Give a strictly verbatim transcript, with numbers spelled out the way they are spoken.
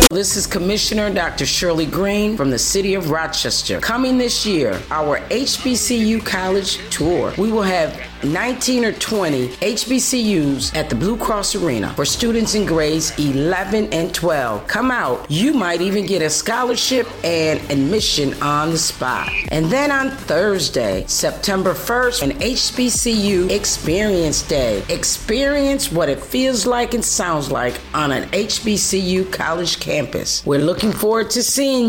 This is Commissioner Doctor Shirley Green from the City of Rochester. Coming this year, our H B C U College Tour. We will have nineteen or twenty H B C Us at the Blue Cross Arena for students in grades eleven and twelve. Come out. You might even get a scholarship and admission on the spot. And then on Thursday, September first, an H B C U Experience Day. Experience what it feels like and sounds like on an H B C U college campus. We're looking forward to seeing